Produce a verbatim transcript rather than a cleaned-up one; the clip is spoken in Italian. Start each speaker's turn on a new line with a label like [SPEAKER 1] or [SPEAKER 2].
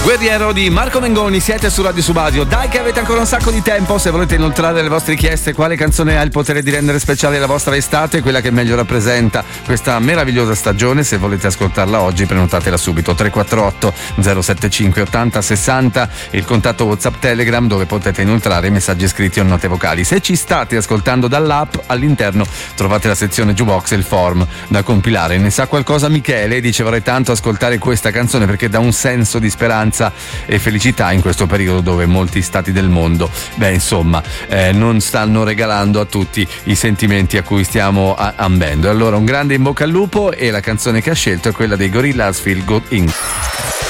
[SPEAKER 1] Guerriero di Marco Mengoni, siete su Radio Subadio. Dai che avete ancora un sacco di tempo. Se volete inoltrare le vostre richieste, quale canzone ha il potere di rendere speciale la vostra estate, quella che meglio rappresenta questa meravigliosa stagione, se volete ascoltarla oggi prenotatela subito. Tre quattro otto zero sette cinque ottanta sessanta, il contatto WhatsApp Telegram dove potete inoltrare messaggi scritti o note vocali. Se ci state ascoltando dall'app, all'interno trovate la sezione Jukebox e il form da compilare. Ne sa qualcosa Michele? Dice: vorrei tanto ascoltare questa canzone perché dà un senso di speranza e felicità in questo periodo dove molti stati del mondo, beh insomma, eh, non stanno regalando a tutti i sentimenti a cui stiamo a- ambendo. Allora un grande in bocca al lupo, e la canzone che ha scelto è quella dei Gorillaz, Feel Good Incorporated.